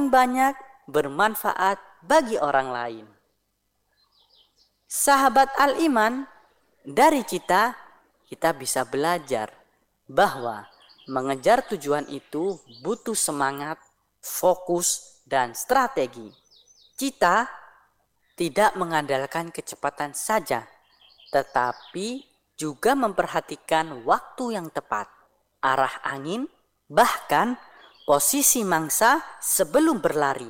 paling banyak bermanfaat bagi orang lain. Sahabat al-iman, dari kita bisa belajar bahwa mengejar tujuan itu butuh semangat, fokus, dan strategi. Kita tidak mengandalkan kecepatan saja, tetapi juga memperhatikan waktu yang tepat, arah angin, bahkan posisi mangsa sebelum berlari.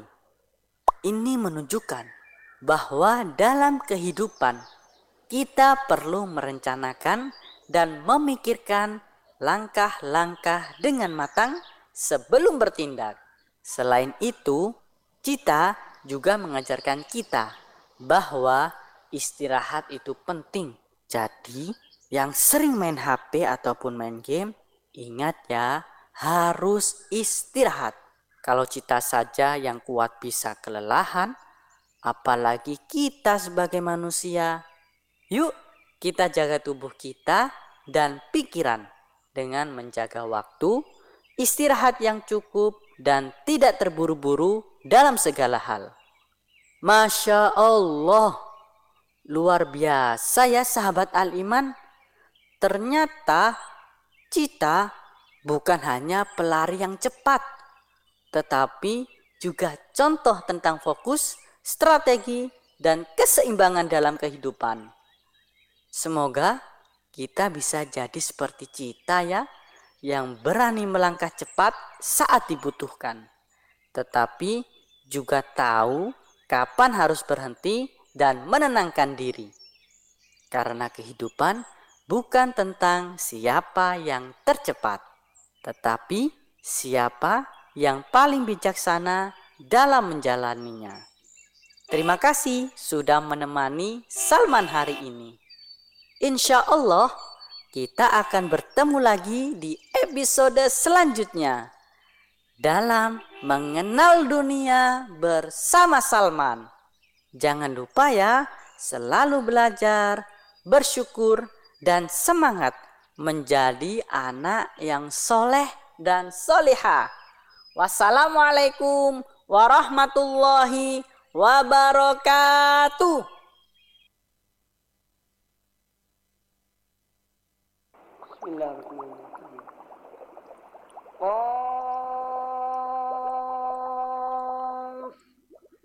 Ini menunjukkan bahwa dalam kehidupan kita perlu merencanakan dan memikirkan langkah-langkah dengan matang sebelum bertindak. Selain itu, Cita juga mengajarkan kita bahwa istirahat itu penting. Jadi, yang sering main HP ataupun main game, ingat ya, harus istirahat. Kalau Cita saja yang kuat bisa kelelahan, apalagi kita sebagai manusia. Yuk, kita jaga tubuh kita dan pikiran dengan menjaga waktu, istirahat yang cukup, dan tidak terburu-buru dalam segala hal. Masya Allah, luar biasa ya sahabat al-iman. Ternyata Cita bukan hanya pelari yang cepat, tetapi juga contoh tentang fokus, strategi, dan keseimbangan dalam kehidupan. Semoga kita bisa jadi seperti Cita ya, yang berani melangkah cepat saat dibutuhkan, tetapi juga tahu kapan harus berhenti dan menenangkan diri. Karena kehidupan bukan tentang siapa yang tercepat, tetapi siapa yang paling bijaksana dalam menjalaninya. Terima kasih sudah menemani Salman hari ini. Insya Allah kita akan bertemu lagi di episode selanjutnya dalam mengenal dunia bersama Salman. Jangan lupa ya, selalu belajar, bersyukur, dan semangat menjadi anak yang soleh dan solihah. Wassalamualaikum warahmatullahi wabarakatuh. Bismillahirrahmanirrahim.